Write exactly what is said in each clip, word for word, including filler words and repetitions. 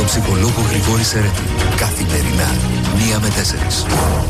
τον ψυχολόγο Γρηγόρη Σερέτη. Καθημερινά, μία με τέσσερις.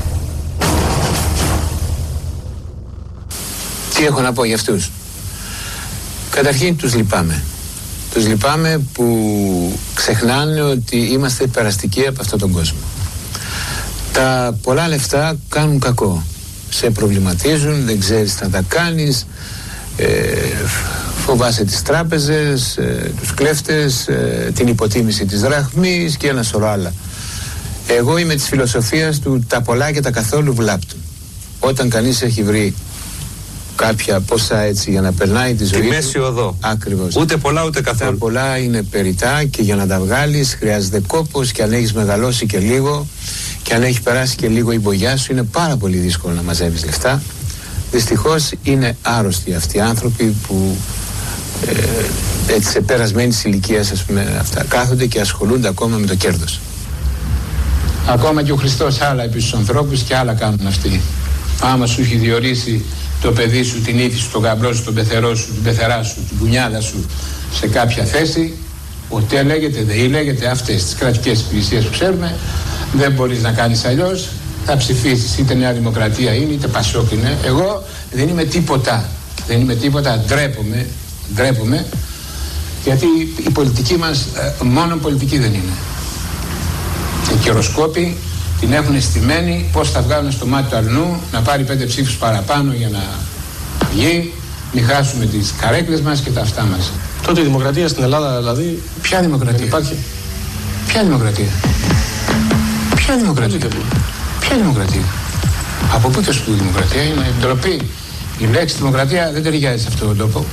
Τι έχω να πω για αυτούς? Καταρχήν τους λυπάμαι. Τους λυπάμαι που ξεχνάνε ότι είμαστε περαστικοί από αυτόν τον κόσμο. Τα πολλά λεφτά κάνουν κακό. Σε προβληματίζουν, δεν ξέρεις τι να τα κάνεις, ε, φοβάσαι τις τράπεζες, ε, τους κλέφτες, ε, την υποτίμηση της δραχμής και ένα σωρό άλλα. Εγώ είμαι της φιλοσοφίας του τα πολλά και τα καθόλου βλάπτουν. Όταν κανείς έχει βρει κάποια ποσά έτσι για να περνάει τη ζωή τη μέση οδό. Ακριβώς. Ούτε πολλά ούτε καθόλου. Τα πολλά είναι περιτά και για να τα βγάλεις χρειάζεται κόπος, και αν έχεις μεγαλώσει και λίγο και αν έχει περάσει και λίγο η μπογιά σου είναι πάρα πολύ δύσκολο να μαζεύεις λεφτά. Δυστυχώς είναι άρρωστοι αυτοί οι άνθρωποι που ε, έτσι σε περασμένης ηλικίας, ας πούμε, αυτά κάθονται και ασχολούνται ακόμα με το κέρδος. Ακόμα και ο Χριστός άλλα είπε στους ανθρώπους και άλλα κάνουν αυτοί. Άμα σου έχει διορίσει το παιδί σου, την ύφη σου, τον γαμπρό σου, τον πεθερό σου, την πεθερά σου, την κουνιάδα σου σε κάποια θέση, ΟΤΕ λέγεται, ΔΕΗ λέγεται, αυτές τις κρατικές υπηρεσίες που ξέρουμε, δεν μπορείς να κάνεις αλλιώς, θα ψηφίσεις, είτε Νέα Δημοκρατία είναι, είτε Πασόκ είναι. Εγώ δεν είμαι τίποτα, δεν είμαι τίποτα, ντρέπομαι, ντρέπομαι, γιατί η πολιτική μας ε, μόνο πολιτική δεν είναι. Οι κυροσκόποι την έχουν στημένη πώς θα βγάλουν στο μάτι του αρνού, να πάρει πέντε ψήφους παραπάνω για να βγει, μην χάσουμε τις καρέκλες μας και τα αυτά μας. Τότε η δημοκρατία στην Ελλάδα, δηλαδή. Ποια δημοκρατία? Υπάρχει. Ποια δημοκρατία? Ποια δημοκρατία? Ποια δημοκρατία? Από πού και ως πού δημοκρατία? Είναι ντροπή. Η λέξη δημοκρατία δεν ταιριάζει σε αυτόν τον τόπο.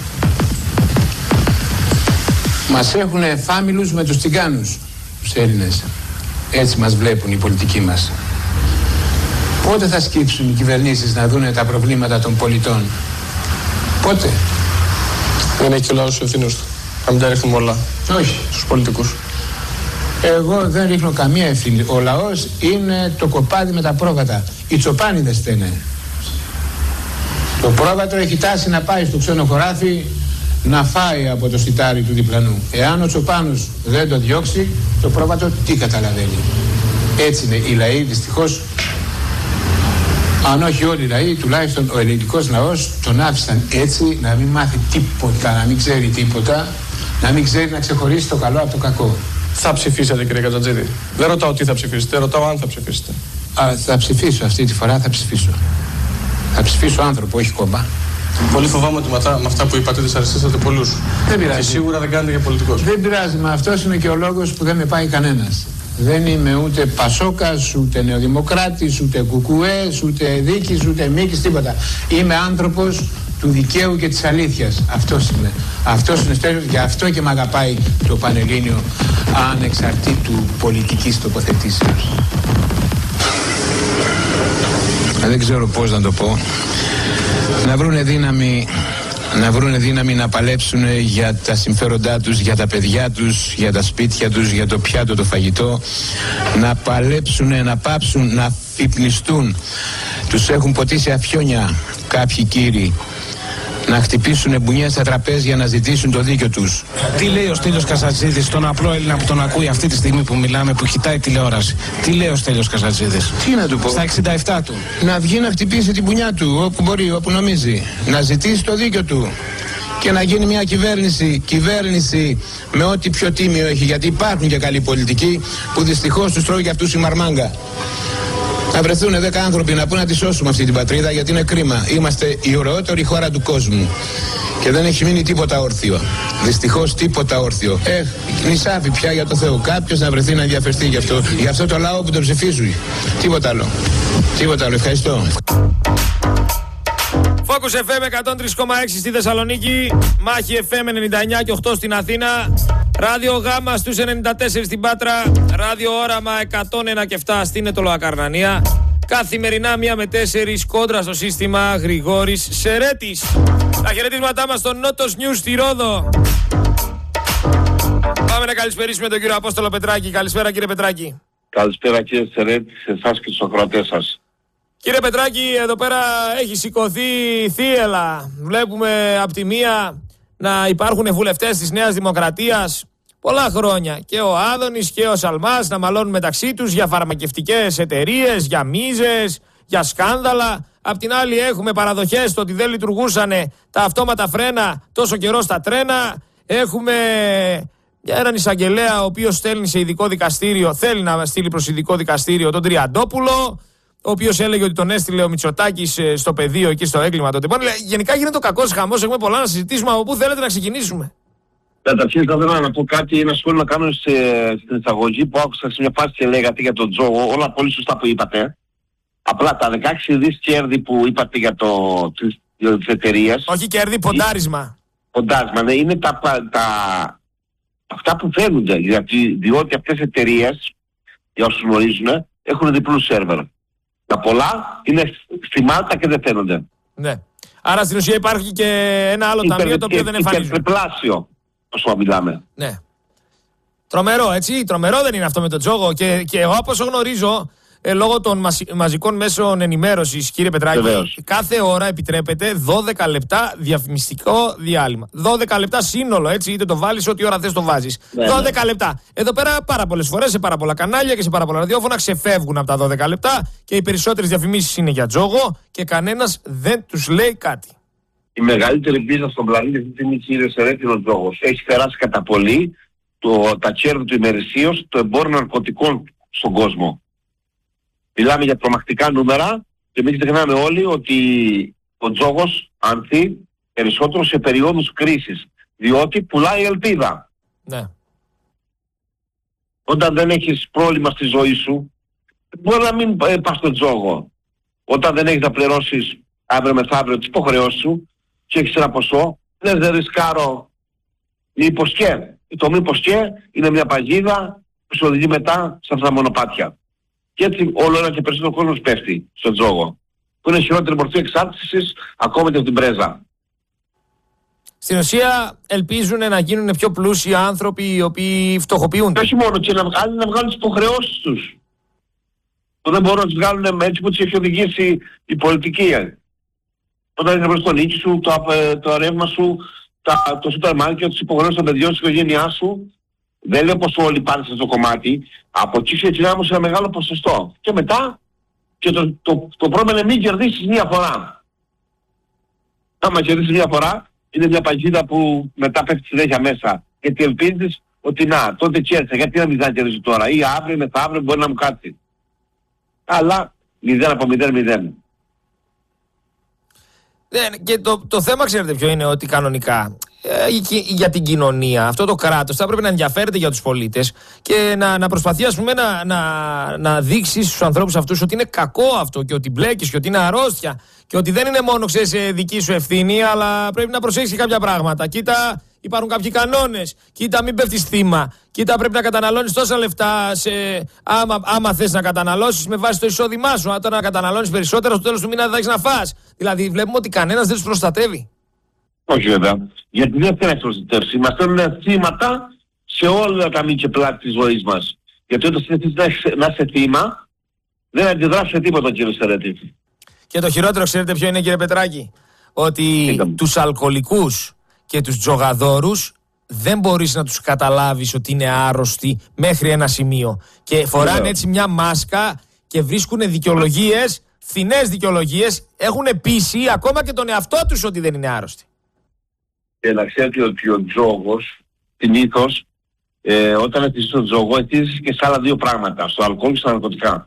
Μας έχουν φάμιλους με τους τσιγκάνους, τους Έλληνες. Έτσι μας βλέπουν οι πολιτικοί μας. Πότε θα σκύψουν οι κυβερνήσεις να δούνε τα προβλήματα των πολιτών? Πότε? Δεν έχει και ο λαός τους ευθύνους του. Να μην τα ρίχνουμε όλα. Όχι. Στους πολιτικούς. Εγώ δεν ρίχνω καμία ευθύνη. Ο λαός είναι το κοπάδι με τα πρόβατα. Οι τσοπάνιδες στένε. Το πρόβατο έχει τάση να πάει στο ξένο χωράφι να φάει από το σιτάρι του διπλανού. Εάν ο τσοπάνος δεν το διώξει, το πρόβατο τι καταλαβαίνει? Έτσι είναι οι λαοί, δυστυχώς. Αν όχι όλοι οι λαοί, τουλάχιστον ο ελληνικός λαός τον άφησαν έτσι, να μην μάθει τίποτα, να μην ξέρει τίποτα, να μην ξέρει να ξεχωρίσει το καλό από το κακό. Θα ψηφίσετε, κύριε Καζατζίδη? Δεν ρωτάω τι θα ψηφίσετε, ρωτάω αν θα ψηφίσετε. Α, θα ψηφίσω αυτή τη φορά, θα ψηφίσω. Θα ψηφίσω άνθρωπο, όχι κόμμα. Πολύ φοβάμαι ότι με αυτά που είπατε δυσαρεστήσατε πολλούς. Δεν πειράζει. Και σίγουρα δεν κάνετε για πολιτικός. Δεν πειράζει, μα αυτός είναι και ο λόγος που δεν με πάει κανένας. Δεν είμαι ούτε Πασόκας, ούτε Νεοδημοκράτης, ούτε Κουκουές, ούτε Δίκης, ούτε Μίκης, τίποτα. Είμαι άνθρωπος του δικαίου και της αλήθειας. Αυτός είμαι. Αυτός είναι στέλιος, γι' αυτό και με αγαπάει το Πανελλήνιο ανεξαρτήτου πολιτικής τοποθετήσεως. Δεν ξέρω πώς να το πω. Να βρούνε δύναμη, να βρούνε δύναμη να παλέψουν για τα συμφέροντά τους, για τα παιδιά τους, για τα σπίτια τους, για το πιάτο, το φαγητό. Να παλέψουν, να πάψουν, να φυπνιστούν. Τους έχουν ποτίσει αφιόνια κάποιοι κύριοι. Να χτυπήσουν μπουνιές στα τραπέζια να ζητήσουν το δίκιο τους. Τι λέει ο Στέλιος Καζατζίδης στον απλό Έλληνα που τον ακούει αυτή τη στιγμή που μιλάμε, που κοιτάει τηλεόραση? Τι λέει ο Στέλιος Καζατζίδης? Τι να του πω? Στα εξήντα επτά του. Να βγει να χτυπήσει την μπουνιά του όπου μπορεί, όπου νομίζει. Να ζητήσει το δίκιο του. Και να γίνει μια κυβέρνηση, κυβέρνηση με ό,τι πιο τίμιο έχει. Γιατί υπάρχουν και καλοί πολιτικοί που δυστυχώς τους τρώει και αυτούς η μαρμάγκα. Να βρεθούν δέκα άνθρωποι να πούν να τη σώσουμε αυτή την πατρίδα, γιατί είναι κρίμα. Είμαστε η ωραιότερη χώρα του κόσμου και δεν έχει μείνει τίποτα όρθιο. Δυστυχώς τίποτα όρθιο. Ε, νησάφι πια για το Θεό. Κάποιος να βρεθεί να ενδιαφερθεί γι' αυτό, γι' αυτό το λαό που τον ψηφίζουν. Τίποτα άλλο. Τίποτα άλλο. Ευχαριστώ. Focus εφ εμ εκατόν τρία κόμμα έξι στη Θεσσαλονίκη, Μάχη εφ εμ ενενήντα εννιά και οκτώ στην Αθήνα, Ράδιο Γάμα στους ενενήντα τέσσερα στην Πάτρα, Ράδιο Όραμα εκατόν ένα και επτά στην Ετωλοακαρνανία. Καθημερινά μία με τέσσερις κόντρα στο σύστημα Γρηγόρης Σερέτης. Τα χαιρετίσματά μας στο Νότος News στη Ρόδο. Πάμε να καλησπερίσουμε τον κύριο Απόστολο Πετράκη. Καλησπέρα κύριε Πετράκη. Καλησπέρα κύριε Σερέτη, σε εσάς και στους ακροατές σας. Κύριε Πετράκη, εδώ πέρα έχει σηκωθεί θύελα. Βλέπουμε από τη μία να υπάρχουν βουλευτές της Νέας Δημοκρατίας Πολλά χρόνια. Και ο Άδωνης και ο Σαλμάς να μαλώνουν μεταξύ τους για φαρμακευτικές εταιρείες, για μίζες, για σκάνδαλα. Απ' την άλλη έχουμε παραδοχές το ότι δεν λειτουργούσαν τα αυτόματα φρένα τόσο καιρό στα τρένα. Έχουμε έναν εισαγγελέα ο οποίος στέλνει σε ειδικό δικαστήριο, θέλει να στείλει προς ειδικό δικαστήριο τον Τριαντόπουλο, ο οποίος έλεγε ότι τον έστειλε ο Μητσοτάκης στο πεδίο εκεί στο έγκλημα τότε. Γενικά γίνεται ο κακός χαμός, έχουμε πολλά να συζητήσουμε. Από πού θέλετε να ξεκινήσουμε? Καταρχήν θα ήθελα να πω κάτι, ένα σχόλιο να κάνω σε, στην εισαγωγή που άκουσα σε μια φάση και λέγατε για τον Τζόγο, όλα πολύ σωστά που είπατε. Απλά τα δεκαέξι δις κέρδη που είπατε για το, τις, τις εταιρείες... Όχι κέρδη, ποντάρισμα. Ποντάρισμα, ναι, είναι τα, τα, αυτά που φαίνονται, γιατί, διότι αυτές οι εταιρείες, για όσους γνωρίζουν, έχουν διπλούς σερβερ. Τα πολλά είναι στη Μάλτα και δεν φαίνονται. Ναι. Άρα στην ουσία υπάρχει και ένα άλλο Υπερ, ταμείο το οποίο δεν εμφανίζεται. Υπερπλάσιο, όσο μιλάμε. Ναι. Τρομερό, έτσι. Τρομερό δεν είναι αυτό με τον Τζόγο. Και, και εγώ όπως γνωρίζω, ε, λόγω των μαζι, μαζικών μέσων ενημέρωσης, κύριε Πετράκη, Βεβαίως. κάθε ώρα επιτρέπεται δώδεκα λεπτά διαφημιστικό διάλειμμα. δώδεκα λεπτά σύνολο, έτσι. Είτε το βάλεις, ό,τι ώρα θες το βάζεις. Ναι, δώδεκα ναι. λεπτά. Εδώ πέρα πάρα πολλές φορές σε πάρα πολλά κανάλια και σε πάρα πολλά ραδιόφωνα ξεφεύγουν από τα δώδεκα λεπτά και οι περισσότερες διαφημίσεις είναι για Τζόγο και κανένας δεν τους λέει κάτι. Η μεγαλύτερη πίζα στον πλανήτη αυτή τη στιγμή, κύριε Σερέτη, είναι ο Τζόγος. Έχει περάσει κατά πολύ το, τα κέρδη του ημερησίως, το εμπόριο ναρκωτικών στον κόσμο. Μιλάμε για τρομακτικά νούμερα και μην ξεχνάμε όλοι ότι ο Τζόγος ανθεί περισσότερο σε περιόδους κρίσης, διότι πουλάει ελπίδα. Ναι. Όταν δεν έχεις πρόβλημα στη ζωή σου, μπορεί να μην ε, πας στον Τζόγο. Όταν δεν έχεις να πληρώσεις αύριο μεθαύριο τις υποχρεώσεις σου και έχεις ένα ποσό, λες δεν ρισκάρω μήπως και. Το μήπως και είναι μια παγίδα που σου οδηγεί μετά σε αυτά τα μονοπάτια. Και έτσι όλο ένα και περισσότερο κόσμος πέφτει στον Τζόγο. Που είναι χειρότερη μορφή εξάρτησης ακόμα και από την πρέζα. Στην ουσία ελπίζουν να γίνουν πιο πλούσιοι άνθρωποι οι οποίοι φτωχοποιούνται. Και όχι μόνο, και να βγάλουν, να βγάλουν τις υποχρεώσεις τους. Που δεν μπορούν να τις βγάλουν έτσι που τις έχει οδηγήσει η πολιτική. Όταν είναι προς τον νίκη σου, το, το ρεύμα σου, τα, το σούπερ μάρκετ, τις υποχρεώσεις των παιδιών, της οικογένειάς σου. Δεν λέω πως όλοι πάνε σε αυτό το κομμάτι. Από εκεί ξεκινάμε όμως ένα μεγάλο ποσοστό. Και μετά, και το, το, το πρόβλημα είναι μην κερδίσεις μία φορά. Άμα κερδίσεις μία φορά, είναι μια παγίδα που μετά πέφτει συνέχεια μέσα. Γιατί ελπίζεις ότι να, τότε κέρδισα, γιατί να μην κερδίσω τώρα. Ή αύριο, μεθαύριο μπορεί να μου κάτσει. Αλλά μηδέν από μηδέν, μηδέν. Ναι, και το, το θέμα ξέρετε ποιο είναι, ότι κανονικά ε, για την κοινωνία αυτό το κράτος θα πρέπει να ενδιαφέρεται για τους πολίτες και να, να προσπαθεί ας πούμε να, να, να δείξει στους ανθρώπους αυτούς ότι είναι κακό αυτό και ότι μπλέκεις και ότι είναι αρρώστια και ότι δεν είναι μόνο ξέρεις δική σου ευθύνη, αλλά πρέπει να προσέξεις κάποια πράγματα. Κοίτα, υπάρχουν κάποιοι κανόνες. Κοίτα, μην πέφτεις θύμα. Κοίτα, πρέπει να καταναλώνεις τόσα λεφτά σε... άμα, άμα θες να καταναλώσεις με βάση το εισόδημά σου. Αν τώρα να καταναλώνεις περισσότερο, στο τέλος του μήνα δεν θα έχεις να φας. Δηλαδή, βλέπουμε ότι κανένας δεν τους προστατεύει. Όχι βέβαια. Γιατί δεν θέλει να προστατεύσει. Μας θέλουν θύματα σε όλα τα μη και πλάτη της ζωής μας. Γιατί όταν συνεχίσεις να είσαι θύμα, δεν αντιδράσεις σε τίποτα, κύριε Σερέτη. Και το χειρότερο, ξέρετε ποιο είναι, κύριε Πετράκη? Ότι τους αλκοολικούς και τους τζογαδόρους δεν μπορείς να τους καταλάβεις ότι είναι άρρωστοι μέχρι ένα σημείο. Και φοράνε έτσι μια μάσκα και βρίσκουν δικαιολογίες, φθηνές δικαιολογίες, έχουν πείσει ακόμα και τον εαυτό τους ότι δεν είναι άρρωστοι. Και να ξέρετε ότι ο τζόγος, συνήθως, ε, όταν ετήσεις τον τζόγο, ετήσεις και σε άλλα δύο πράγματα, στο αλκοόλ και στα ναρκωτικά.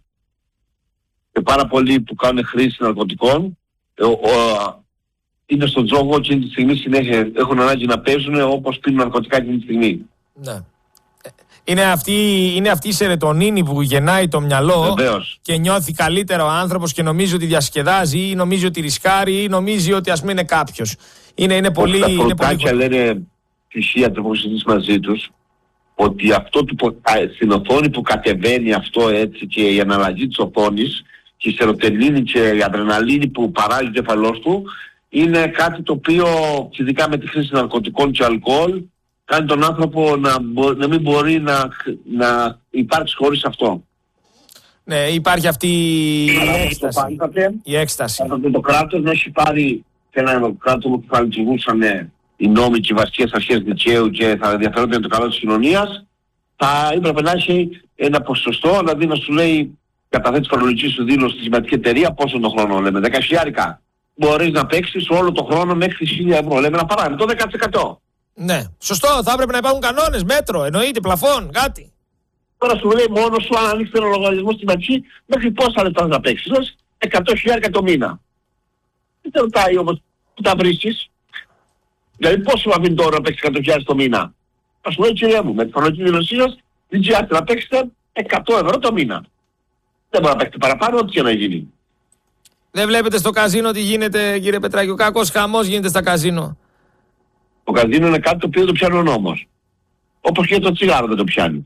Και πάρα πολλοί που κάνουν χρήση ναρκωτικών, ε, ο, ο, είναι στον τζόγο και τη στιγμή συνέχεια έχουν ανάγκη να παίζουν όπως πίνουν ναρκωτικά εκείνη τη στιγμή. Ναι. Είναι αυτή, είναι αυτή η σερετονίνη που γεννάει το μυαλό. Βεβαίως. Και νιώθει καλύτερα ο άνθρωπος και νομίζει ότι διασκεδάζει ή νομίζει ότι ρισκάρει ή νομίζει ότι ας πούμε είναι κάποιος. Είναι, είναι πολύ... Τα πρωτάκια πολύ... λένε φυσίατροι που συζητήσεις μαζί τους ότι αυτό του, στην οθόνη που κατεβαίνει αυτό έτσι και η αναλλαγή της οθόνης και η σεροτονίνη και η αδρεναλίνη που παράγει ο κεφαλός του είναι κάτι το οποίο, ειδικά με τη χρήση ναρκωτικών και αλκοόλ, κάνει τον άνθρωπο να, μπο, να μην μπορεί να, να υπάρξει χωρίς αυτό. Ναι, υπάρχει αυτή η έκσταση. Η έκσταση. Το, το κράτος να έχει πάρει και ένα κράτος που θα λειτουργούσαν οι νόμοι και οι βασικές αρχές δικαίου και θα ενδιαφέρονται το καλό της κοινωνίας, θα έπρεπε να έχει ένα ποσοστό, δηλαδή να σου λέει καταθέτεις φορολογική σου δήλωση στη σημαντική εταιρεία, πόσο το χρόνο λέμε, δέκα χιλιάρικα. Μπορείς να παίξεις όλο το χρόνο μέχρι χίλια ευρώ, λέμε ένα παράδειγμα, το δέκα τοις εκατό. Ναι, σωστό, θα έπρεπε να υπάρχουν κανόνες, μέτρο, εννοείται, πλαφόν, κάτι. Τώρα σου λέει μόνο σου αν ανοίξει ένα λογαριασμό στην αρχή, μέχρι πόσα λεπτά θα παίξεις, λες εκατό χιλιάρικα το μήνα. Δεν σε ρωτάει όμως που τα βρίσκεις. Δηλαδή πόσο μου αφήνει τώρα να παίξεις εκατό χιλιάδες το μήνα. Θα σου λέει κυρία μου, με τη φορολογική δηλωσία σας, δικαιάστε να παίξετε εκατό ευρώ το μήνα. Δεν μπορεί να παίξετε παραπάνω, ό,τι και να γίνει. Δεν βλέπετε στο καζίνο τι γίνεται, κύριε Πετράκη, ο κακός χαμός γίνεται στα καζίνο. Το καζίνο είναι κάτι το οποίο δεν το πιάνει ο νόμος. Όπως και το τσιγάρο δεν το πιάνει.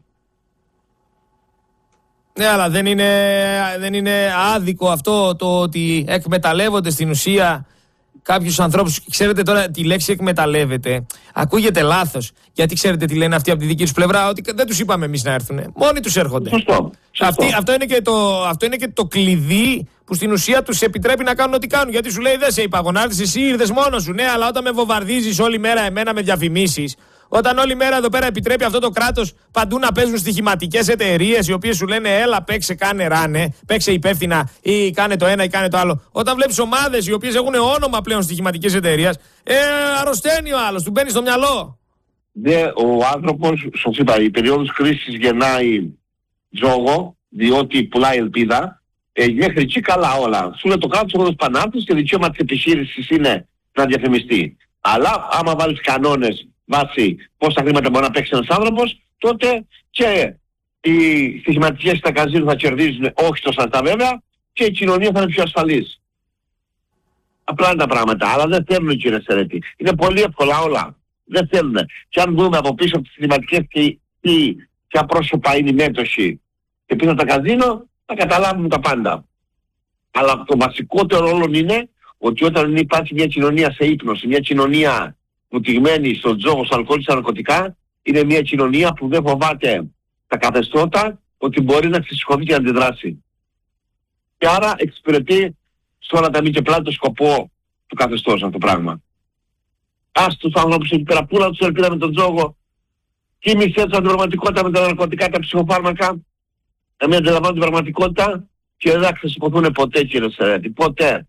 Ναι, αλλά δεν είναι, δεν είναι άδικο αυτό το ότι εκμεταλλεύονται στην ουσία κάποιους ανθρώπους. Ξέρετε τώρα τη λέξη εκμεταλλεύεται ακούγεται λάθος. Γιατί ξέρετε τι λένε αυτοί από τη δική τους πλευρά, ότι δεν τους είπαμε εμείς να έρθουν. Μόνοι τους έρχονται. Σωστό. Σωστό. Αυτή, αυτό, είναι και το, αυτό είναι και το κλειδί που στην ουσία τους επιτρέπει να κάνουν ό,τι κάνουν. Γιατί σου λέει δεν σε είπα εγώ να έρθεις, εσύ ήρθες μόνος σου. Ναι, αλλά όταν με βομβαρδίζεις όλη μέρα εμένα με διαφημίσεις, όταν όλη μέρα εδώ πέρα επιτρέπει αυτό το κράτος παντού να παίζουν στοιχηματικές εταιρείες οι οποίες σου λένε έλα παίξε, κάνε ράνε, παίξε υπεύθυνα ή κάνε το ένα ή κάνε το άλλο. Όταν βλέπεις ομάδες οι οποίες έχουν όνομα πλέον στοιχηματικής εταιρείας, ε, αρρωσταίνει ο άλλος, του μπαίνει στο μυαλό. Δε, ο άνθρωπος, σας είπα, η περίοδος κρίσης γεννάει τζόγο, διότι πουλάει ελπίδα, ε, μέχρι εκεί καλά όλα. Σου λέει το κράτος ο πανάρτης και δικαίωμα της επιχείρησης είναι να διαφημιστεί. Αλλά άμα βάλεις κανόνες βάσει πόσα χρήματα μπορεί να παίξει ένας άνθρωπος, τότε και οι στοιχηματικές στα καζίνο θα κερδίζουν, όχι τόσο αυτά βέβαια, και η κοινωνία θα είναι πιο ασφαλής. Απλά είναι τα πράγματα, αλλά δεν θέλουν κύριε Σερέτη. Είναι πολύ εύκολα όλα. Δεν θέλουν. Και αν δούμε από πίσω από τις στοιχηματικές και τι, ποια πρόσωπα είναι οι μέτοχοι και πίσω από τα καζίνο, θα καταλάβουμε τα πάντα. Αλλά το βασικότερο όλων είναι ότι όταν υπάρχει μια κοινωνία σε ύπνωση, μια κοινωνία βουτυγμένη στον τζόγο, στο αλκοόλ, στα ναρκωτικά, είναι μια κοινωνία που δεν φοβάται τα καθεστώτα ότι μπορεί να ξεσηκωθεί και να αντιδράσει. Και άρα εξυπηρετεί στο να τα μην και πλάτη το σκοπό του καθεστώς αυτό το πράγμα. Ας τους ανθρώπους εκεί πέρα, πού να τους ελπίδα με τον τζόγο, κοίμησέ τους την πραγματικότητα με τα ναρκωτικά, τα ψυχοφάρμακα, να μην αντιλαμβάνουν την πραγματικότητα και δεν θα ξεσηκωθούν ποτέ κύριε Σερέτη, ποτέ.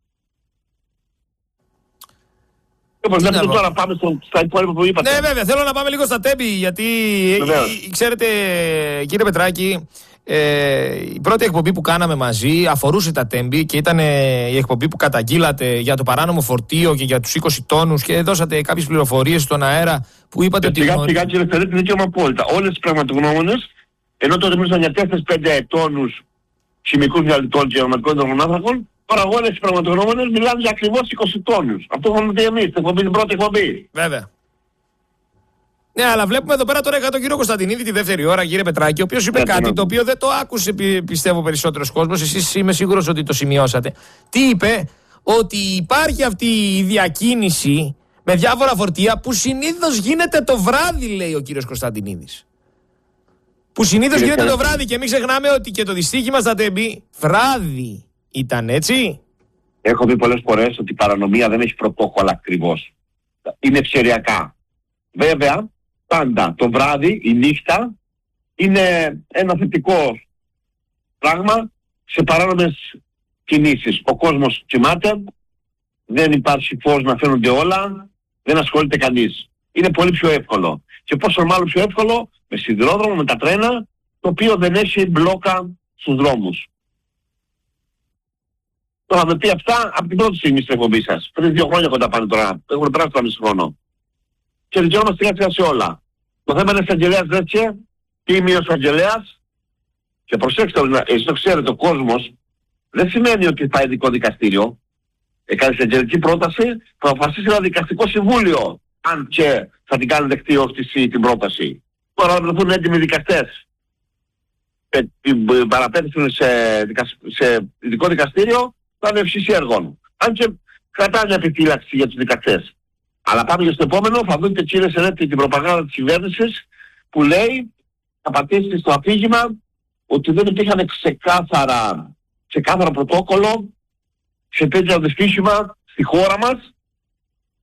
Όπως βλέπετε τώρα πάμε στο, στα υπόλοιπα που είπατε. Ναι βέβαια, θέλω να πάμε λίγο στα τέμπη γιατί ε, ξέρετε κύριε Πετράκη, ε, η πρώτη εκπομπή που κάναμε μαζί αφορούσε τα τέμπη και ήταν ε, η εκπομπή που καταγγείλατε για το παράνομο φορτίο και για τους είκοσι τόνους και δώσατε κάποιες πληροφορίες στον αέρα που είπατε ότι... Σιγά σιγά κύριε Φερέτη, δικαίωμα απόλυτα. Όλες τις πραγματογνώμονες, ενώ τότε μιλούσαν για τέσσερα πέντε τόνους χημικούς διαλυτών και αρωματικών υδρογονάνθρακων, τώρα όλες οι πραγματογνώμονες μιλάνε για ακριβώς είκοσι τόνους. Αυτό έχουμε δει εμείς, την πρώτη εκπομπή. Βέβαια. Ναι, αλλά βλέπουμε εδώ πέρα τώρα για τον κύριο Κωνσταντινίδη τη δεύτερη ώρα, κύριε Πετράκη, ο οποίος είπε κάτι ναι. το οποίο δεν το άκουσε πιστεύω περισσότερος κόσμος. Εσείς είμαι σίγουρος ότι το σημειώσατε. Τι είπε? Ότι υπάρχει αυτή η διακίνηση με διάφορα φορτία που συνήθως γίνεται το βράδυ, λέει ο κύριος Κωνσταντινίδης. Που συνήθως γίνεται το βράδυ και μην ξεχνάμε ότι και το δυστύχημα στα τέμπη βράδυ ήταν, έτσι. Έχω πει πολλές φορές ότι η παρανομία δεν έχει πρωτόκολλα ακριβώς. Είναι ευκαιριακά. Βέβαια, πάντα το βράδυ, η νύχτα, είναι ένα θετικό πράγμα σε παράνομες κινήσεις. Ο κόσμος κοιμάται, δεν υπάρχει φως να φαίνονται όλα, δεν ασχολείται κανείς. Είναι πολύ πιο εύκολο. Και πόσο μάλλον πιο εύκολο με σιδηρόδρομο, με τα τρένα, το οποίο δεν έχει μπλόκα στους δρόμους. Το είχαμε πει αυτά από την πρώτη στιγμή στην εκπομπή σας. Πριν δύο χρόνια κοντά πάνε τώρα. Έχουν περάσει το μισό χρόνο. Και δικαιόμαστε σιγά σιγά σε όλα. Το θέμα είναι εισαγγελέας δέτσια, τι είμαι ο εισαγγελέας. Και προσέξτε, εσείς το ξέρετε, ο κόσμος δεν σημαίνει ότι πάει ειδικό δικαστήριο. Έκανε εισαγγελική πρόταση, θα αποφασίσει ένα δικαστικό συμβούλιο. Αν και θα την κάνει δεκτή όχι την πρόταση. Τώρα θα βρεθούν έτοιμοι δικαστές. Και την παραπέμψουν σε, σε ειδικό δικαστήριο, θα είναι ευσύση έργων. Αν και κρατάει μια επιφύλαξη για τους δικαστές. Αλλά πάμε για στο επόμενο, θα δείτε κύριε Σερέτη την προπαγάνδα της κυβέρνησης που λέει, θα πατήσει στο αφήγημα, ότι δεν υπήρχαν ξεκάθαρα, ξεκάθαρα πρωτόκολλο σε τέτοια δυστύχημα στη χώρα μας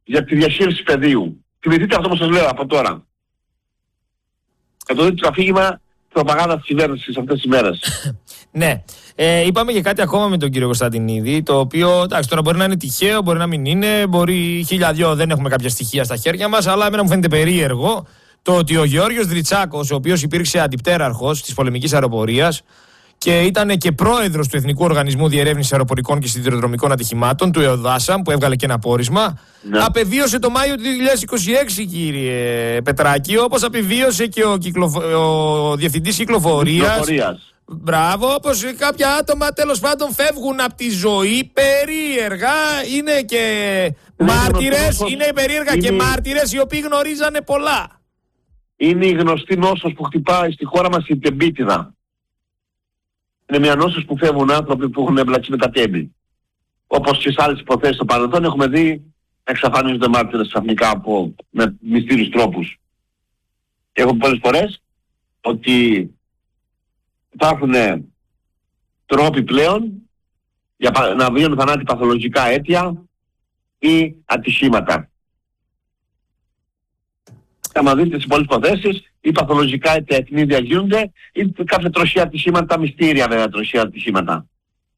για τη διαχείριση πεδίου. Θυμηθείτε αυτό που σας λέω από τώρα. Θα το δείτε το αφήγημα προπαγάνδα της κυβέρνησης αυτές τις μέρες. Ναι. Ε, είπαμε και κάτι ακόμα με τον κύριο Κωνσταντινίδη, το οποίο εντάξει, τώρα μπορεί να είναι τυχαίο, μπορεί να μην είναι, μπορεί χίλια δυο, δεν έχουμε κάποια στοιχεία στα χέρια μας, αλλά εμένα μου φαίνεται περίεργο το ότι ο Γεώργιος Δριτσάκος, ο οποίος υπήρξε αντιπτέραρχος της πολεμικής αεροπορίας και ήταν και πρόεδρος του Εθνικού Οργανισμού Διερεύνησης Αεροπορικών και Σιδηροδρομικών Ατυχημάτων, του ΕΟΔΑΣΑΜ, που έβγαλε και ένα πόρισμα, ναι. Απεβίωσε το Μάιο του δύο χιλιάδες είκοσι έξι, κύριε Πετράκη, όπως απεβίωσε και ο, κυκλοφο... ο Διευθυντής Κυκλοφορίας. Μπράβο, όπως κάποια άτομα τέλος πάντων φεύγουν από τη ζωή περίεργα, είναι και είναι μάρτυρες, είναι περίεργα είναι... και μάρτυρες οι οποίοι γνωρίζανε πολλά. Είναι η γνωστή νόσος που χτυπάει στη χώρα μας η τεμπίτιδα. Είναι μια νόσος που φεύγουν άνθρωποι που έχουν εμπλακεί με τα τέμπη. Όπως και σε άλλες υποθέσεις στο παρελθόν έχουμε δει να εξαφανίζονται μάρτυρες ξαφνικά από, με μυστήριους τρόπους. Και έχω πολλές φορές ότι υπάρχουν τρόποι πλέον για να βγαίνουν θανάτοι παθολογικά αίτια ή ατυχήματα. Άμα δείτε σε πολλές υποθέσεις, ή παθολογικά αίτια ευνίδια γίνονται, ή κάποια τροχαία ατυχήματα, μυστήρια βέβαια τροχαία ατυχήματα.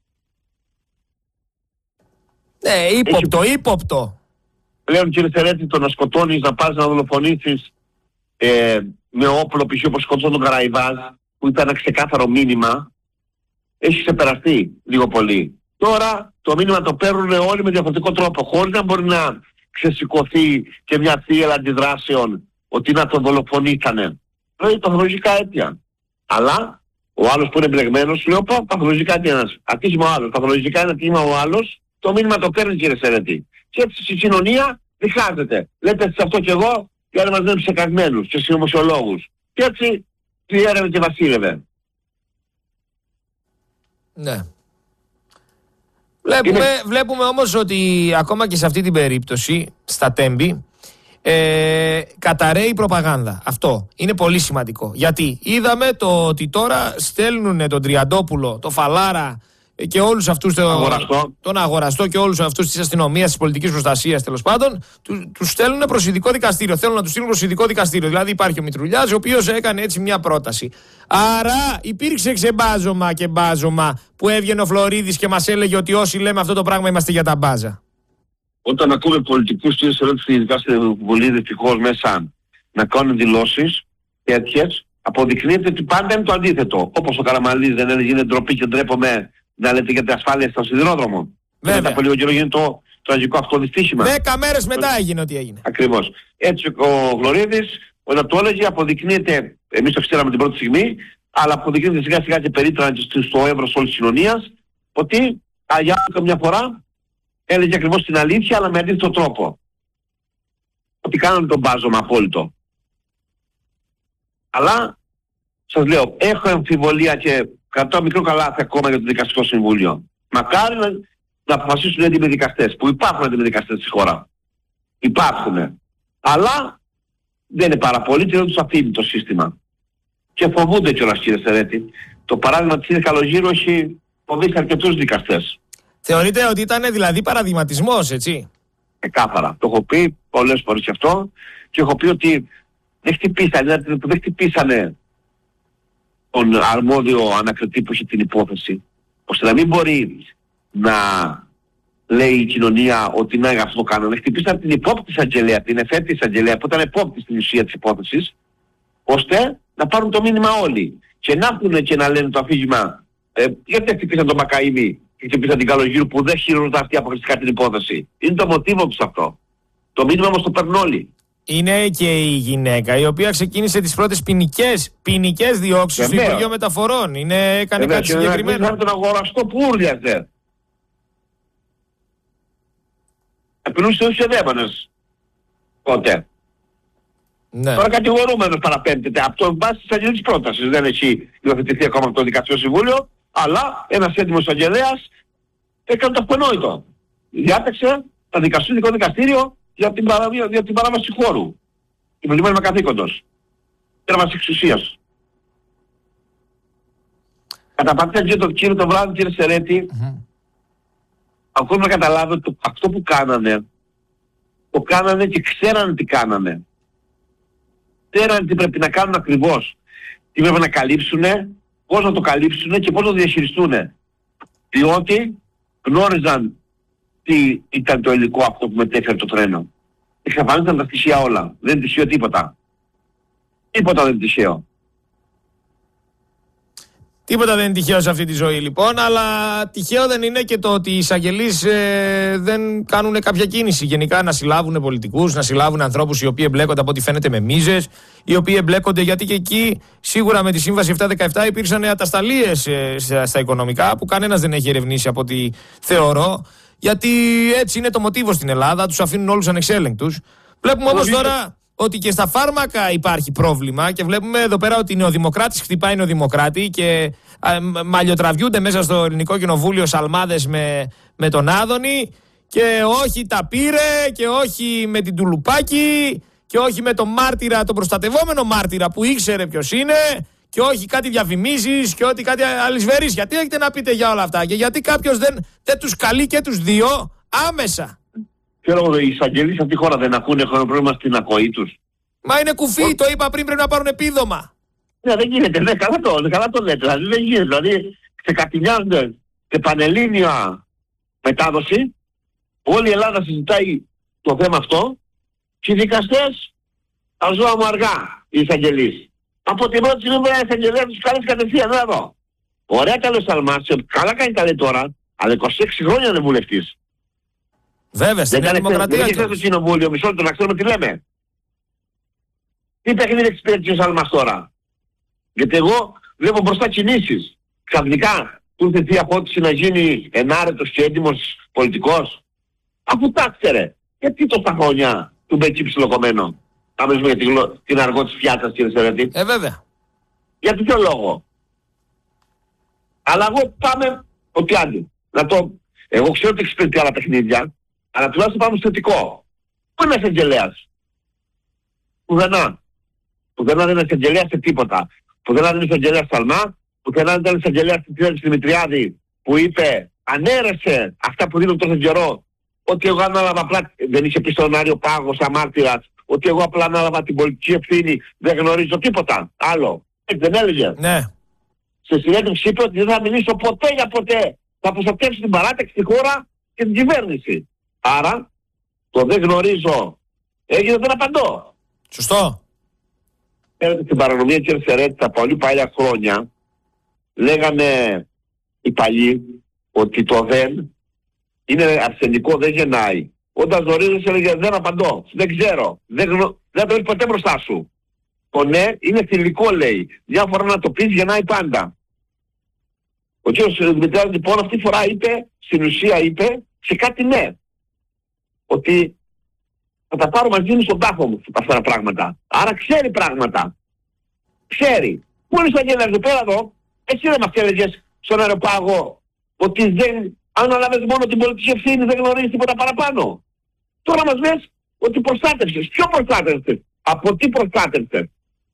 Ναι, ύποπτο, Έχει... ύποπτο. Πλέον κύριε Σερέτη, το να σκοτώνεις, να πας να δολοφονήσεις ε, με όπλο, π.χ. όπως σκοτώσαν τον Καραϊβάζ, που ήταν ένα ξεκάθαρο μήνυμα, έχει ξεπεραστεί λίγο πολύ. Τώρα το μήνυμα το παίρνουν όλοι με διαφορετικό τρόπο, χωρίς να μπορεί να ξεσηκωθεί και μια θύελα αντιδράσεων ότι να τον δολοφονήσανε. Δηλαδή παθολογικά αίτια. Αλλά ο άλλος που είναι μπλεγμένος λέει: Ωπα, παθολογικά αίτια ένας. Ατύχημα ο άλλος. Παθολογικά ένα ατύχημα ο άλλος. Το μήνυμα το παίρνει, κύριε Σερέτη. Και έτσι στη κοινωνία διχάζεται. Λέτε σε αυτό κι εγώ, και άλλοι μας λένε ψεκασμένους και συνωμοσιολόγους. Και έτσι διέρευε και βασίλευε. Ναι. Βλέπουμε, είναι... βλέπουμε όμως ότι ακόμα και σε αυτή την περίπτωση, στα τέμπη, ε, καταραίει η προπαγάνδα. Αυτό είναι πολύ σημαντικό. Γιατί είδαμε το ότι τώρα στέλνουν τον Τριαντόπουλο, το Φαλάρα και όλους αυτούς, το, αγοραστό. τον αγοραστό και όλους αυτούς της αστυνομίας, της πολιτικής προστασίας τέλος πάντων, του, τους στέλνουν προς ειδικό δικαστήριο. Θέλουν να τους στείλουν προς ειδικό δικαστήριο. Δηλαδή υπάρχει ο Μητρουλιάς, ο οποίος έκανε έτσι μια πρόταση. Άρα υπήρξε ξεμπάζωμα και μπάζωμα που έβγαινε ο Φλωρίδης και μας έλεγε ότι όσοι λέμε αυτό το πράγμα είμαστε για τα μπάζα. Όταν ακούμε πολιτικούς και ερώτηση, ειδικά στην Βουλή δυστυχώς μέσα να κάνουν δηλώσεις τέτοιες, αποδεικνύεται ότι πάντα είναι το αντίθετο. Όπως ο Καραμανλής δεν έλεγε ντροπή και ντρέπομαι να λέτε για την ασφάλεια στο σιδηρόδρομο. Βέβαια. Μετά από λίγο καιρό γίνεται το τραγικό αυτό δυστύχημα. Δέκα μέρες μετά έγινε ό,τι έγινε. Ακριβώς. Έτσι ο Φλωρίδης όταν το έλεγε αποδεικνύεται, εμείς το ξέραμε την πρώτη στιγμή, αλλά αποδεικνύεται σιγά σιγά και περίτρανα στο εύρος όλης της κοινωνίας, ότι για καμιά φορά έλεγε ακριβώς την αλήθεια, αλλά με αντίθετο τρόπο. Ότι κάνανε τον μπάζωμα απόλυτο. Αλλά, σας λέω, έχω αμφιβολία και κρατάω μικρό καλάθι ακόμα για το Δικαστικό Συμβούλιο. Μακάρι να, να αποφασίσουν έτοιμοι δικαστές, που υπάρχουν έτοιμοι δικαστές στη χώρα. Υπάρχουν. Αλλά δεν είναι πάρα πολύ και δεν τους αφήνει το σύστημα. Και φοβούνται κιόλας, κύριε Σερέτη. Το παράδειγμα της Καλογύρου έχει φοβήσει αρκετούς δικαστές. Θεωρείτε ότι ήταν δηλαδή παραδειγματισμός, έτσι? Εκάθαρα. Το έχω πει πολλές φορές και αυτό και έχω πει ότι δεν χτυπήσανε, δεν χτυπήσανε τον αρμόδιο ανακριτή που είχε την υπόθεση, ώστε να μην μπορεί να λέει η κοινωνία ότι να αυτό το κάνανε. Χτυπήσανε την υπόπτη εισαγγελέα, την εφέτη εισαγγελέα που ήταν υπόπτη στην ουσία της υπόθεσης, ώστε να πάρουν το μήνυμα όλοι. Και να έρθουν και να λένε το αφήγημα, ε, γιατί χτυπήσαν τον Μακαΐβη και χτυπήσαν την Καλογύρου που δεν χειρονοτά αυτή αποκλειστικά την υπόθεση. Είναι το μοτίβο τους αυτό. Το μήνυμα όμως το παίρνουν όλοι. Είναι και η γυναίκα η οποία ξεκίνησε τις πρώτες ποινικές, ποινικές διώξεις στο Υπουργείο Μεταφορών. Είναι, έκανε Βέβαια, κάτι συγκεκριμένο. Βέβαια, τον αγοραστό που ούρλιαζε. Επιλούσε τους εδέμονες τότε. Ναι. Τώρα κατηγορούμενος παραπέμπτεται. Αυτό βάσει της αγγελικής πρότασης. Δεν έχει υιοθετηθεί ακόμα από το Δικαστικό Συμβούλιο, αλλά ένας έντιμος αγγελέας έκανε το αυτονόητο. Διάταξε να δικαστούν το δικαστήριο για την, παρα... για την παράβαση χώρου. Υπολοιπόμενο καθήκοντος. Πέραβαση εξουσίας. Κατά πατήτα και το κύριο το βράδυ, κύριε Σερέτη, mm-hmm. ακόμα να καταλάβετε ότι αυτό που κάνανε το κάνανε και ξέρανε τι κάνανε. Ξέρανε τι πρέπει να κάνουν ακριβώς. Τι πρέπει να καλύψουνε, πώς να το καλύψουνε και πώς να το διαχειριστούνε. Διότι γνώριζαν τι ήταν το υλικό αυτό που μετέφερε το τρένο. Εξαφανίζονταν τα στοιχεία όλα. Δεν είναι τυχαίο τίποτα. Τίποτα δεν είναι τυχαίο. Τίποτα δεν είναι τυχαίο σε αυτή τη ζωή λοιπόν, αλλά τυχαίο δεν είναι και το ότι οι εισαγγελείς ε, δεν κάνουν κάποια κίνηση. Γενικά να συλλάβουν πολιτικούς, να συλλάβουν ανθρώπους οι οποίοι εμπλέκονται από ό,τι φαίνεται με μίζες, οι οποίοι εμπλέκονται γιατί και εκεί σίγουρα με τη Σύμβαση επτακόσια δεκαεπτά υπήρξαν ατασταλίες ε, στα οικονομικά που κανένας δεν έχει ερευνήσει από ό,τι θεωρώ. Γιατί έτσι είναι το μοτίβο στην Ελλάδα, τους αφήνουν όλους ανεξέλεγκτους. Βλέπουμε όμως τώρα ότι και στα φάρμακα υπάρχει πρόβλημα και βλέπουμε εδώ πέρα ότι η Νεοδημοκράτης χτυπάει Νεοδημοκράτη και α, μαλλιοτραβιούνται μέσα στο Ελληνικό Κοινοβούλιο σαλμάδες με, με τον Άδωνη και όχι τα πήρε και όχι με την Τουλουπάκη και όχι με τον μάρτυρα, τον προστατευόμενο μάρτυρα που ήξερε ποιος είναι και όχι κάτι διαφημίσεις και ό,τι κάτι αλυσβερείς. Γιατί έχετε να πείτε για όλα αυτά και γιατί κάποιος δεν, δεν τους καλεί και τους δύο άμεσα. Ξέρω, οι εισαγγελείς σε αυτή τη χώρα δεν ακούνε, έχουν πρόβλημα στην ακοή τους. Μα είναι κουφί, το είπα πριν, πρέπει να πάρουν επίδομα. Ναι, δεν γίνεται, ναι, καλά το, καλά το λέτε, δηλαδή δεν γίνεται, δηλαδή ξεκατηνιάζονται σε πανελλήνια μετάδοση, όλη η Ελλάδα συζητάει το θέμα αυτό και οι δικαστές τα ζώα μου αργά, οι εισαγγελείς. Από την πρώτη στιγμή η εισαγγελία τους καλέσει κατευθείαν εδώ. Ωραία τα λέει ο Σαλμάς, καλά κάνει τα λέει τώρα, αλλά είκοσι έξι χρόνια είναι βουλευτής. Βέβαια, στην Νέα Δημοκρατία. Δεν είναι στο κοινοβούλιο, μισό λεπτό να ξέρουμε τι λέμε. Τι παιχνίδι εξυπηρετεί ο Σαλμάς τώρα. Γιατί εγώ βλέπω μπροστά κινήσεις. Ξαφνικά του ήρθε η απότηση να γίνει ενάρετος και έντιμος πολιτικός. Αφού τα ξέρε. Γιατί τόσα χρόνια του μπέκει ψιλοκομμένο. Θα μιλήσουμε για την, την αργό της πιάτσας, κύριε Σερετή. Ε, βέβαια. Για ποιο λόγο. Αλλά εγώ πάμε ότι άντι. Να το... Εγώ ξέρω ότι εξυπηρετεί άλλα παιχνίδια. Αλλά τουλάχιστον πάμε στο θετικό. Πού είναι εισαγγελέας. Πουδενά. Πουδενά δεν είναι εισαγγελέας σε τίποτα. Πουδενά δεν είναι εισαγγελέας Σαλμά. Πουδενά δεν ήταν εισαγγελέας στην Τριάδη Δημητριάδη που είπε, ανέρεσε αυτά που δίνουν τόσο καιρό. Ότι εγώ ανάλαβα απλά, δεν είχε πει στον Άριο Πάγο σαν μάρτυρας, ότι εγώ απλά ανάλαβα την πολιτική ευθύνη, δεν γνωρίζω τίποτα άλλο. Έτσι δεν έλεγε. Ναι. Σε συνέντευξη είπε ότι δεν θα μιλήσω ποτέ για ποτέ. Θα προστατεύσει την παράταξη, τη χώρα και την κυβέρνηση. Άρα, το δεν γνωρίζω έγινε δεν απαντώ. Σωστό. Έρετε στην παρανομία, κύριε Σερέτη, τα πολύ παλιά χρόνια λέγανε οι παλιοί ότι το δεν είναι αρσενικό, δεν γεννάει. Όταν γνωρίζεις έλεγε δεν απαντώ, δεν ξέρω, δεν, γνω... δεν το έχεις ποτέ μπροστά σου. Το ναι είναι θηλυκό, λέει. Μια φορά να το πεις γεννάει πάντα. Ο κύριος Δημητριάδης λοιπόν αυτή τη φορά είπε, στην ουσία είπε σε κάτι ναι. Ότι θα τα πάρω μαζί μου στον τάφο μου αυτά τα πράγματα. Άρα ξέρει πράγματα. Ξέρει. Πού είναι στα γέννα εδώ πέρα εδώ, εσύ δεν μας έλεγες στον Αεροπάγο ότι δεν, αν αναλάβες μόνο την πολιτική ευθύνη δεν γνωρίζεις τίποτα παραπάνω. Τώρα μας λες ότι προστάτευσες. Ποιο προστάτευσες. Από τι προστάτευσες.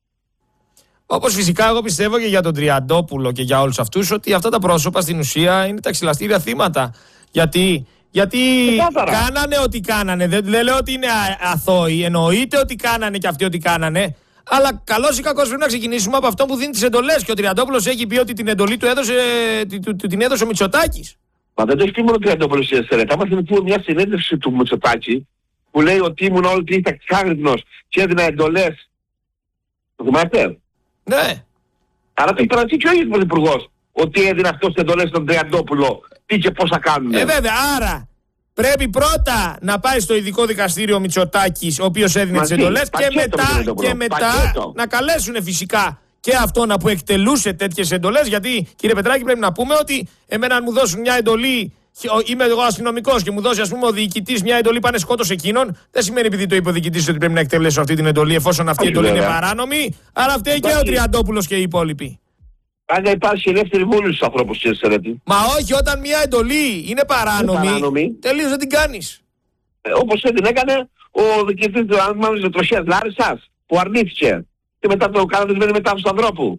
Όπως φυσικά εγώ πιστεύω και για τον Τριαντόπουλο και για όλους αυτούς ότι αυτά τα πρόσωπα στην ουσία είναι τα ξυλαστήρια θύματα. Γιατί, γιατί κάνανε ό,τι κάνανε. Δεν, δεν λέω ότι είναι αθώοι. Εννοείται ότι κάνανε και αυτοί ό,τι κάνανε. Αλλά καλώς ή κακώς πρέπει να ξεκινήσουμε από αυτό που δίνει τις εντολές. Και ο Τριαντόπουλος έχει πει ότι την εντολή του έδωσε, του, του την έδωσε ο Μητσοτάκης. Μα δεν το έχει πει μόνο ο Τριαντόπουλος, Σερέτα. Μας είναι μια συνέντευξη του Μητσοτάκη που λέει ότι ήμουν όλη τη νύχτα ξάγρυπνος και έδινα εντολές. Το θυμάστε. Ναι. Άρα το έχει περάσει και ο ίδιος Πρωθυπουργός ότι έδινε αυτός τις εντολές στον Τριαντόπουλο. Τι και πώς θα κάνουν. Ε, βέβαια. Άρα πρέπει πρώτα να πάει στο ειδικό δικαστήριο Μητσοτάκης, ο οποίος έδινε τις εντολές, και μετά, και μετά να καλέσουν φυσικά και αυτόν που εκτελούσε τέτοιες εντολές. Γιατί, κύριε Πετράκη, πρέπει να πούμε ότι εμένα αν μου δώσουν μια εντολή, είμαι εγώ αστυνομικός και μου δώσει ας πούμε ο διοικητής μια εντολή, πάνε σκότωσε εκείνον, δεν σημαίνει επειδή το είπε ο διοικητής ότι πρέπει να εκτελέσω αυτή την εντολή, εφόσον αυτή η εντολή είναι παράνομη. Άρα φταίει και ο Τριαντόπουλος και οι υπόλοιποι. Αν υπάρχει ελεύθερη βούληση στους ανθρώπους, κύριε Σερέτη. Μα όχι, όταν μια εντολή είναι παράνομη, παράνομη. τελείως δεν την κάνεις. Ε, όπως την έκανε ο διοικητής του Ανάμεσα Τροχίας Λάρισσας, που αρνήθηκε. Και μετά το κάνατε μετά του Σταυρόπου.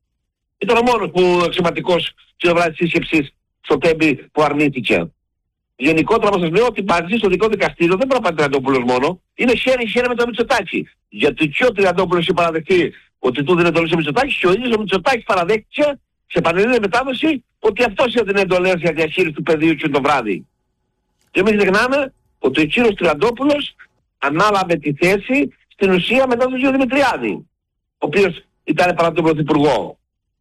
Ήταν ο μόνος που αξιωματικός της Ευρωπαϊκής Σύσκεψης στο Τέμπη που αρνήθηκε. γενικότερα μας λέω ότι μαζί στο δικό δικαστήριο δεν πρέπει να πάει Τριαντόπουλος μόνο, είναι χέρι-χέρι με τον Μητσοτάκη. Γιατί και ο Τριαντόπουλος είχε παραδεχτεί ότι του δίνει εντολές ο Μητσοτάκης και ο ίδιος ο Μητσοτάκης παραδέχτηκε σε πανελλήνια μετάδοση ότι αυτός έδινε εντολές για διαχείριση του πεδίου και το βράδυ. Και μην ξεχνάμε ότι ο κύριος Τριαντόπουλος ανάλαβε τη θέση στην ουσία μετά τον κύριο Δημητριάδη, ο οποίος ήταν παρά τον Πρωθυπουργό.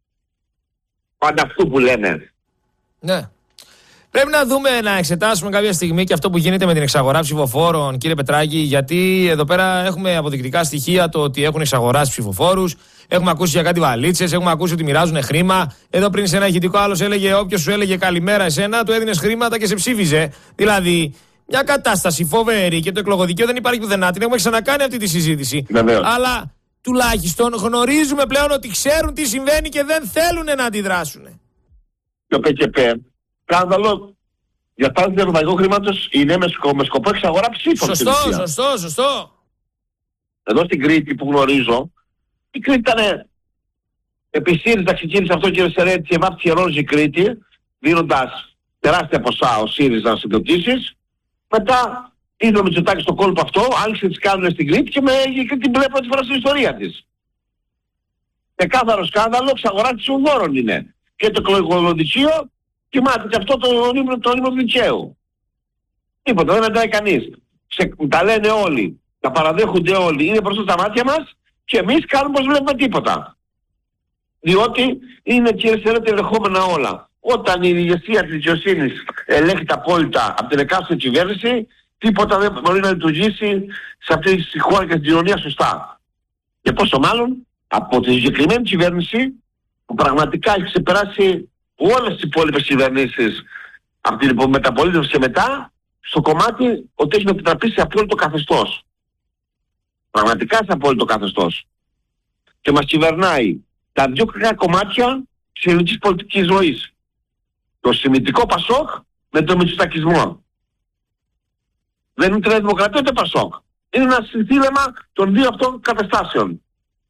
Πάντα αυτού που λένε. Ναι. Πρέπει να δούμε, να εξετάσουμε κάποια στιγμή και αυτό που γίνεται με την εξαγορά ψηφοφόρων, κύριε Πετράκη, γιατί εδώ πέρα έχουμε αποδεικτικά στοιχεία το ότι έχουν εξαγοράσει ψηφοφόρους. Έχουμε ακούσει για κάτι βαλίτσες, έχουμε ακούσει ότι μοιράζουν χρήμα. Εδώ πριν σε ένα ηχητικό άλλος έλεγε: όποιος σου έλεγε καλημέρα εσένα, του έδινες χρήματα και σε ψήφιζε. Δηλαδή, μια κατάσταση φοβερή και το εκλογοδικείο δεν υπάρχει πουθενά. Την έχουμε ξανακάνει αυτή τη συζήτηση. Βεβαίως. Αλλά τουλάχιστον γνωρίζουμε πλέον ότι ξέρουν τι συμβαίνει και δεν θέλουν να αντιδράσουν. Το ΠΚΠ, σκάνδαλο για πάση του ευρωπαϊκού χρήματος είναι με, σκο, με σκοπό εξαγορά ψήφων. Σωστό, σωστό, σωστό. Εδώ στην Κρήτη που γνωρίζω, η Κρήτη ήταν επί ΣΥΡΙΖΑ, ξεκίνησε αυτό και Σερέτη και βάφτιε ρόζι η Κρήτη, δίνοντας τεράστια ποσά ο ΣΥΡΙΖΑ συγκροτήσεις. Μετά είδε ο Μητσοτάκης στο κόλπο αυτό, άρχισε τις κάνουν στην Κρήτη και με η Κρήτη μπλε πρώτη φορά στην ιστορία της. Εκάθαρο σκάνδαλο, εξαγορά ψηφοφόρων είναι. Και το εκλογοδικείο κοιμάται και αυτό το όνειρο του δικαίου. Τίποτα, δεν αντάει κανείς. Σε, τα λένε όλοι, τα παραδέχονται όλοι, είναι μπροστά στα μάτια μας και εμείς κάνουμε πως βλέπουμε τίποτα. Διότι είναι, κύριε Σερέτη, ελεγχόμενα όλα. Όταν η ηγεσία της δικαιοσύνης ελέγχεται απόλυτα από την εκάστοτε κυβέρνηση, τίποτα δεν μπορεί να λειτουργήσει σε αυτή τη χώρα και στην κοινωνία σωστά. Και πόσο μάλλον από τη συγκεκριμένη κυβέρνηση που πραγματικά έχει ξεπεράσει όλες τις υπόλοιπες κυβερνήσεις από την μεταπολίτευση και μετά, στο κομμάτι ότι έχει επιτραπεί σε απόλυτο καθεστώς. Πραγματικά σε απόλυτο καθεστώς. Και μας κυβερνάει τα δύο κακά κομμάτια της ελληνικής πολιτικής ζωής. Το σημιτικό Πασόκ με το μητσοτακισμό. Δεν είναι η δημοκρατία ούτε Πασόκ. Είναι ένα συνθήλεμα των δύο αυτών καταστάσεων.